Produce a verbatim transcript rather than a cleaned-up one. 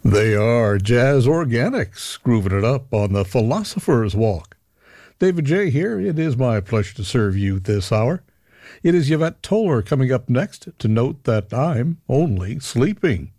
They are Jazz Organics, grooving it up on the Philosopher's Walk. David J. here. It is my pleasure to serve you this hour. It is Yvette Toller coming up next to note that I'm only sleeping.